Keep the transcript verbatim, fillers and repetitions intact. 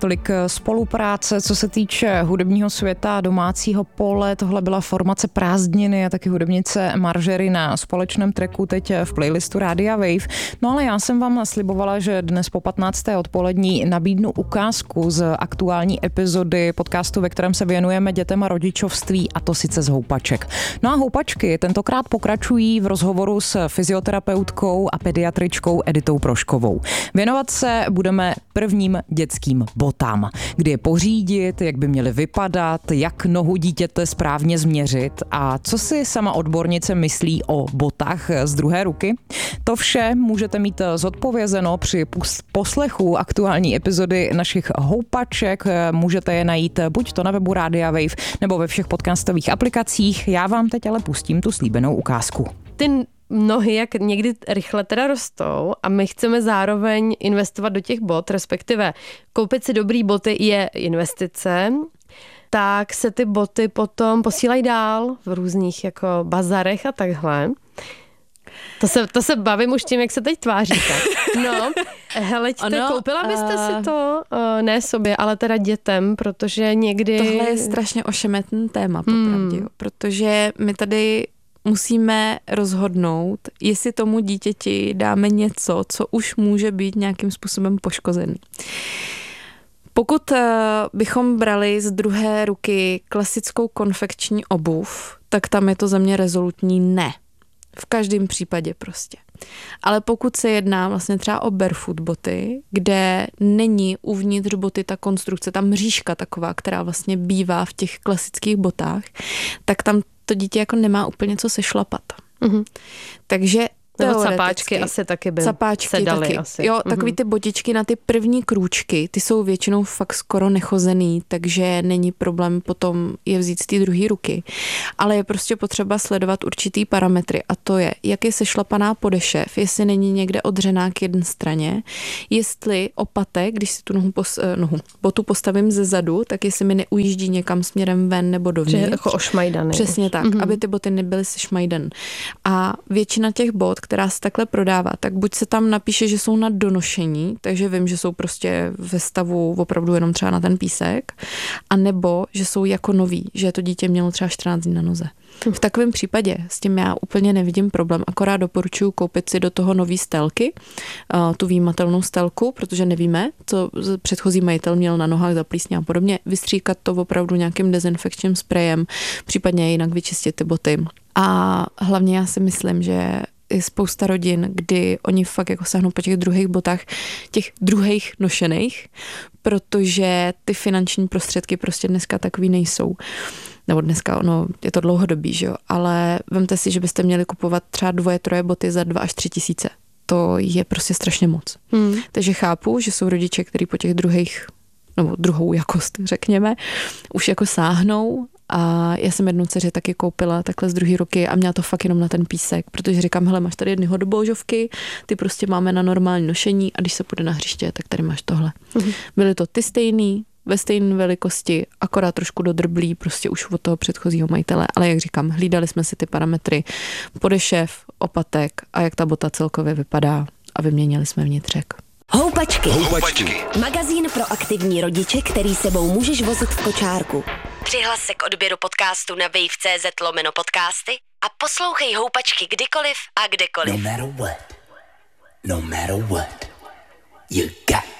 Tolik spolupráce, co se týče hudebního světa, domácího pole. Tohle byla formace Prázdniny a taky hudebnice Margery na společném tracku teď v playlistu Rádia Wave. No ale já jsem vám slibovala, že dnes po patnácté odpolední nabídnu ukázku z aktuální epizody podcastu, ve kterém se věnujeme dětem a rodičovství, a to sice z houpaček. No a houpačky tentokrát pokračují v rozhovoru s fyzioterapeutkou a pediatričkou Editou Proškovou. Věnovat se budeme prvním dětským botám, kdy je pořídit, jak by měly vypadat, jak nohu dítěte správně změřit a co si sama odbornice myslí o botách z druhé ruky. To vše můžete mít zodpovězeno při poslechu aktuální epizody našich houpaček. Můžete je najít buď to na webu Rádia Wave nebo ve všech podcastových aplikacích. Já vám teď ale pustím tu slíbenou ukázku. Ty nohy jak někdy rychle teda rostou a my chceme zároveň investovat do těch bot, respektive koupit si dobrý boty je investice, tak se ty boty potom posílají dál v různých jako bazarech a takhle. To se, to se bavím už tím, jak se teď tváříte. No, heleďte, ono, koupila byste uh, si to, uh, ne sobě, ale teda dětem, protože někdy... Tohle je strašně ošemetný téma, popravdě, hmm. protože my tady musíme rozhodnout, jestli tomu dítěti dáme něco, co už může být nějakým způsobem poškozený. Pokud uh, bychom brali z druhé ruky klasickou konfekční obuv, tak tam je to za mě rezolutní ne. V každém případě prostě. Ale pokud se jedná vlastně třeba o barefoot boty, kde není uvnitř boty ta konstrukce, ta mřížka taková, která vlastně bývá v těch klasických botách, tak tam to dítě jako nemá úplně co sešlapat. Mm-hmm. Takže nebo capáčky asi taky by capáčky se daly taky. asi. Jo, takový ty botičky na ty první krůčky, ty jsou většinou fakt skoro nechozený, takže není problém potom je vzít z té druhé ruky. Ale je prostě potřeba sledovat určitý parametry a to je, jak je sešlapaná podešev, jestli není někde odřená k jedné straně, jestli opatek, když si tu nohu, pos, nohu botu postavím ze zadu, tak jestli mi neujíždí někam směrem ven nebo dovnitř. Jako ošmajdaný. Přesně tak, mm-hmm. aby ty boty nebyly sešmajdan. A většina těch bot, která se takhle prodává, tak buď se tam napíše, že jsou na donošení, takže vím, že jsou prostě ve stavu opravdu jenom třeba na ten písek, a nebo, že jsou jako nový, že to dítě mělo třeba čtrnáct dní na noze. V takovém případě s tím já úplně nevidím problém, akorát doporučuji koupit si do toho nový stelky, tu výjimatelnou stelku, protože nevíme, co předchozí majitel měl na nohách za plísně a podobně, vystříkat to opravdu nějakým dezinfekčním sprejem, případně jinak vyčistit ty boty. A hlavně já si myslím, že je spousta rodin, kdy oni fakt jako sáhnou po těch druhých botách, těch druhých nošených, protože ty finanční prostředky prostě dneska takový nejsou. Nebo dneska ono, je to dlouhodobý, že jo, ale vemte si, že byste měli kupovat třeba dvoje, troje boty za dva až tři tisíce. To je prostě strašně moc. Hmm. Takže chápu, že jsou rodiče, kteří po těch druhých, nebo druhou jakost, řekněme, už jako sáhnou. A já jsem jednou dceři taky koupila takhle z druhé ruky a měla to fakt jenom na ten písek, protože říkám, hele, máš tady jedny hodoboužovky, ty prostě máme na normální nošení a když se půjde na hřiště, tak tady máš tohle. Mm-hmm. Byly to ty stejný, ve stejné velikosti, akorát trošku dodrblí prostě už od toho předchozího majitele, ale jak říkám, hlídali jsme si ty parametry, podešev, opatek a jak ta bota celkově vypadá a vyměnili jsme vnitřek. Houpačky. Houpačky. Magazín pro aktivní rodiče, který sebou můžeš vozit v kočárku. Přihlas se k odběru podcastu na wave tečka cz lomeno podcasty a poslouchej Houpačky kdykoliv a kdekoliv. No matter what, no matter what, you got